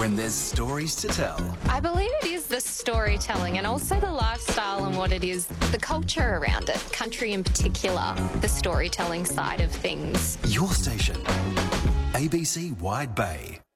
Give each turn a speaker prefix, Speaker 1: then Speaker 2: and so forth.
Speaker 1: when there's stories to tell.
Speaker 2: I believe it is the storytelling and also the lifestyle and what it is, the culture around it, country in particular, the storytelling side of things.
Speaker 1: Your station, ABC Wide Bay.